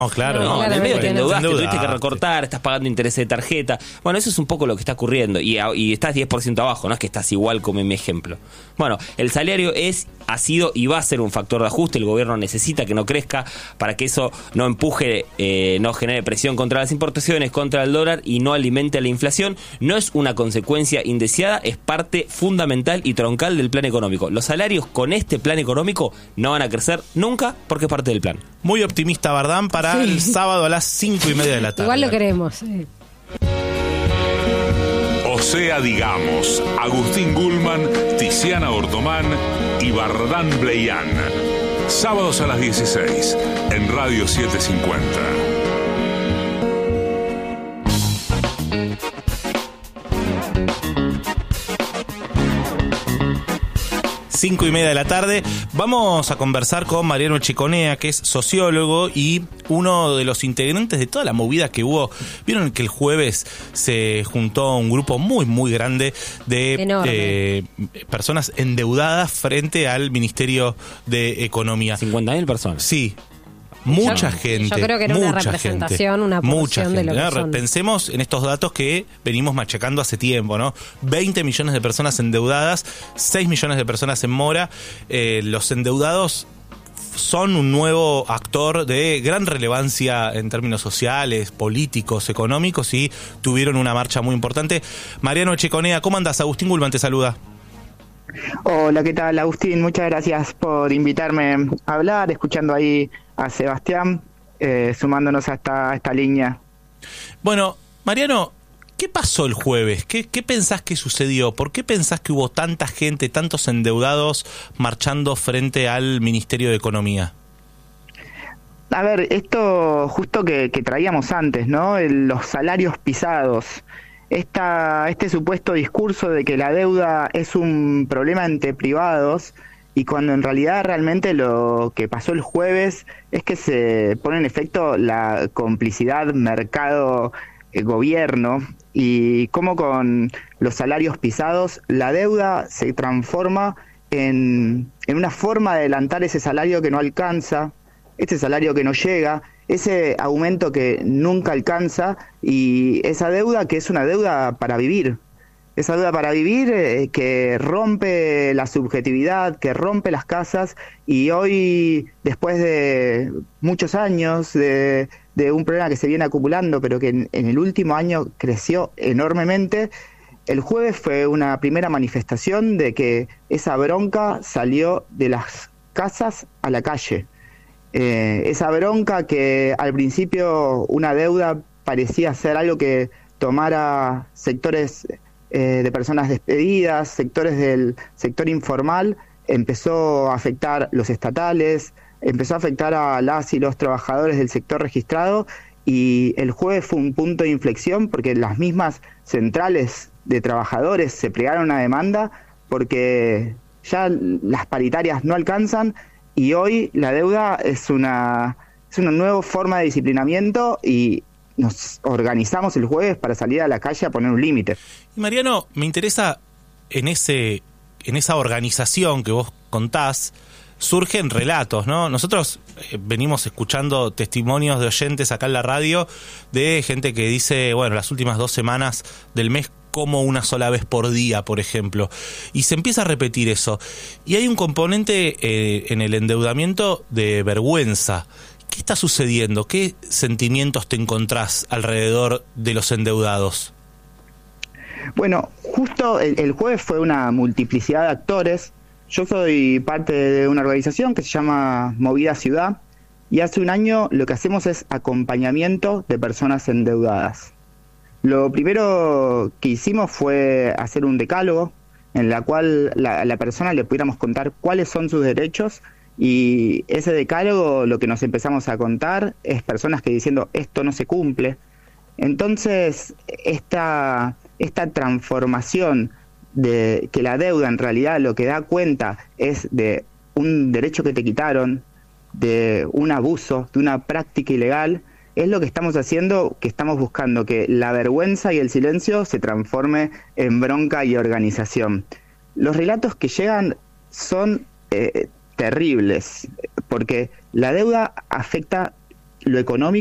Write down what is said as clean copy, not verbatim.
No, claro, No, en el medio te endeudaste, no. tuviste que recortar, estás pagando intereses de tarjeta. Bueno, eso es un poco lo que está ocurriendo. Y estás 10% abajo, no es que estás igual como en mi ejemplo. Bueno, el salario ha sido y va a ser un factor de ajuste. El gobierno necesita que no crezca para que eso no empuje, no genere presión contra las importaciones, contra el dólar y no alimente la inflación. No es una consecuencia indeseada, es parte fundamental y troncal del plan económico. Los salarios con este plan económico no van a crecer nunca porque es parte del plan. Muy optimista, Bardán, para el sábado a las 5:30 de la tarde. Igual lo queremos. O sea, digamos, Agustín Gulman, Tiziana Ortomán y Bardán Bleián. Sábados a las 16 en Radio 750. 5:30 de la tarde. Vamos a conversar con Mariano Chiconea, que es sociólogo y uno de los integrantes de toda la movida que hubo. Vieron que el jueves se juntó un grupo muy, muy grande de personas endeudadas frente al Ministerio de Economía. 50.000 personas. Sí. Mucha gente. Yo creo que era una representación, una porción de lo que son. Pensemos en estos datos que venimos machacando hace tiempo, ¿no? 20 millones de personas endeudadas, 6 millones de personas en mora. Los endeudados son un nuevo actor de gran relevancia en términos sociales, políticos, económicos y tuvieron una marcha muy importante. Mariano Chiconea, ¿cómo andás? Agustín Gulman te saluda. Hola, ¿qué tal, Agustín? Muchas gracias por invitarme a hablar, escuchando ahí a Sebastián, sumándonos a esta línea. Bueno, Mariano, ¿qué pasó el jueves? ¿Qué pensás que sucedió? ¿Por qué pensás que hubo tanta gente, tantos endeudados marchando frente al Ministerio de Economía? A ver, esto justo que traíamos antes, ¿no? Los salarios pisados. Este supuesto discurso de que la deuda es un problema entre privados y cuando en realidad realmente lo que pasó el jueves es que se pone en efecto la complicidad mercado-gobierno y cómo con los salarios pisados la deuda se transforma en una forma de adelantar ese salario que no alcanza, ese salario que no llega, ese aumento que nunca alcanza y esa deuda que es una deuda para vivir. Esa deuda para vivir que rompe la subjetividad, que rompe las casas y hoy, después de muchos años de un problema que se viene acumulando, pero que en el último año creció enormemente, el jueves fue una primera manifestación de que esa bronca salió de las casas a la calle. Esa bronca que al principio una deuda parecía ser algo que tomara sectores de personas despedidas, sectores del sector informal, empezó a afectar los estatales, empezó a afectar a las y los trabajadores del sector registrado y el jueves fue un punto de inflexión porque las mismas centrales de trabajadores se plegaron a demanda porque ya las paritarias no alcanzan y hoy la deuda es una nueva forma de disciplinamiento y nos organizamos el jueves para salir a la calle a poner un límite. Y Mariano, me interesa en esa organización que vos contás, surgen relatos, ¿no? Nosotros venimos escuchando testimonios de oyentes acá en la radio de gente que dice, bueno, las últimas 2 semanas del mes como una sola vez por día, por ejemplo. Y se empieza a repetir eso. Y hay un componente en el endeudamiento de vergüenza. ¿Qué está sucediendo? ¿Qué sentimientos te encontrás alrededor de los endeudados? Bueno, justo el jueves fue una multiplicidad de actores. Yo soy parte de una organización que se llama Movida Ciudad y hace un año lo que hacemos es acompañamiento de personas endeudadas. Lo primero que hicimos fue hacer un decálogo en la cual a la persona le pudiéramos contar cuáles son sus derechos y ese decálogo lo que nos empezamos a contar es personas que diciendo esto no se cumple. Entonces esta transformación de que la deuda en realidad lo que da cuenta es de un derecho que te quitaron, de un abuso, de una práctica ilegal, es lo que estamos haciendo, que estamos buscando que la vergüenza y el silencio se transforme en bronca y organización. Los relatos que llegan son terribles, porque la deuda afecta lo económico